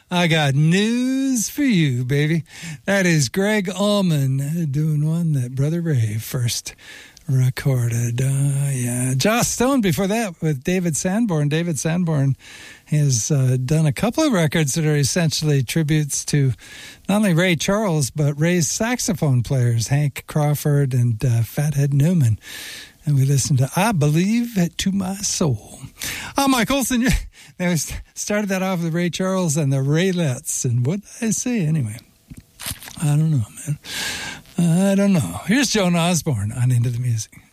I got news for you, baby. That is Greg Allman doing one that Brother Ray first recorded. Yeah. Joss Stone before that with David Sanborn. David Sanborn has done a couple of records that are essentially tributes to not only Ray Charles, but Ray's saxophone players, Hank Crawford and Fathead Newman. And we listened to I Believe to My Soul. I'm Mike Olson. They started that off with Ray Charles and the Raelettes. And what did I say anyway? I don't know, man. I don't know. Here's Joan Osborne on Into the Music.